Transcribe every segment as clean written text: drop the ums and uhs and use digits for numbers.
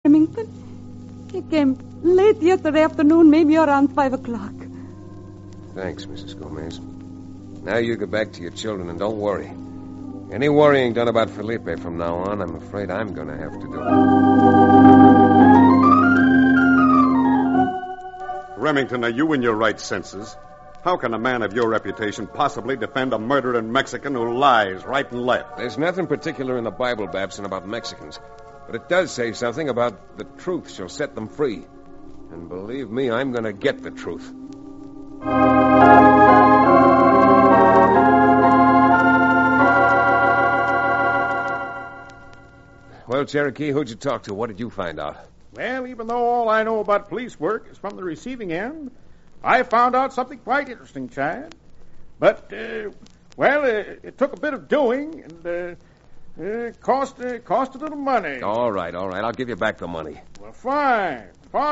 Remington. He came late yesterday afternoon, maybe around 5 o'clock. Thanks, Mrs. Gomez. Now you get back to your children and don't worry. Any worrying done about Felipe from now on, I'm afraid I'm going to have to do it. Remington, are you in your right senses? How can a man of your reputation possibly defend a murdering Mexican who lies right and left? There's nothing particular in the Bible, Babson, about Mexicans. But it does say something about the truth shall set them free. And believe me, I'm going to get the truth. Well, Cherokee, who'd you talk to? What did you find out? Well, even though all I know about police work is from the receiving end, I found out something quite interesting, Chad. But, it took a bit of doing, and cost a little money. All right. I'll give you back the money. Well, fine.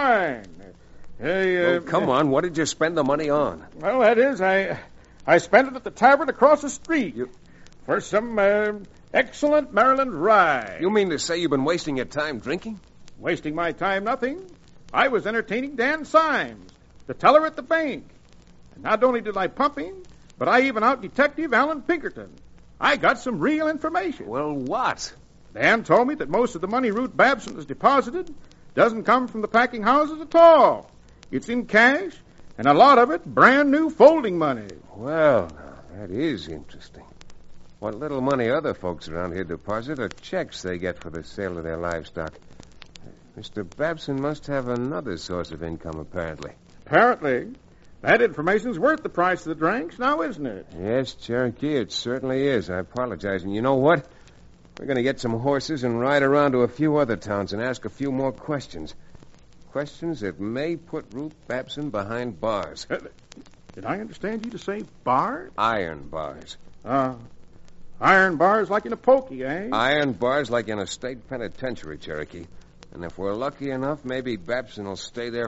Come on. What did you spend the money on? Well, that is, I spent it at the tavern across the street for some excellent Maryland rye. You mean to say you've been wasting your time drinking? Wasting my time, nothing. I was entertaining Dan Symes, the teller at the bank. And not only did I pump him, but I even out Detective Alan Pinkerton. I got some real information. Well, what? Dan told me that most of the money Ruth Babson has deposited doesn't come from the packing houses at all. It's in cash, and a lot of it brand new folding money. Well, that is interesting. What little money other folks around here deposit are checks they get for the sale of their livestock. Mr. Babson must have another source of income, apparently. Apparently. That information's worth the price of the drinks, now isn't it? Yes, Cherokee, it certainly is. I apologize. And you know what? We're going to get some horses and ride around to a few other towns and ask a few more questions. Questions that may put Ruth Babson behind bars. Did I understand you to say bars? Iron bars. Iron bars like in a pokey, eh? Iron bars like in a state penitentiary, Cherokee. And if we're lucky enough, maybe Babson will stay there